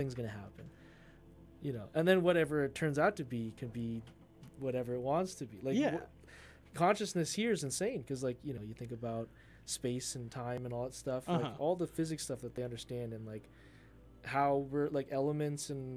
anything's gonna happen, you know. And then whatever it turns out to be can be whatever it wants to be. Like Yeah. consciousness here is insane because, like, you know, you think about space and time and all that stuff, like all the physics stuff that they understand, and like how we're like elements and